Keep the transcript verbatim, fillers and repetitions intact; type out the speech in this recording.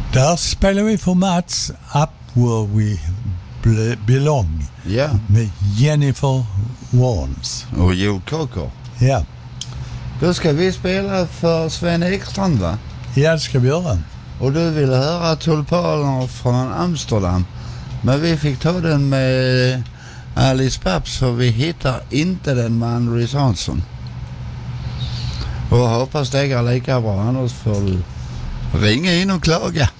Där spelar vi för Mats Up Where We Ble- Belong. Ja. Med Jennifer Warnes. Och Joel Cocker. Ja. Då ska vi spela för Sven Ekstrand, va? Ja, det ska vi göra. Och du ville höra Tulpaner från Amsterdam. Men vi fick ta den med Alice Babs, så vi hittar inte den med Andrew Hansson. Och hoppas det går lika bra, annars får du ringa in och klaga.